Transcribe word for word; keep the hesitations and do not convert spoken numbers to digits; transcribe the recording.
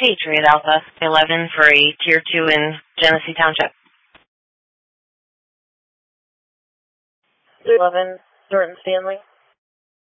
Patriot Alpha, eleven for a Tier two in Genesee Township. eleven, Thornton Stanley.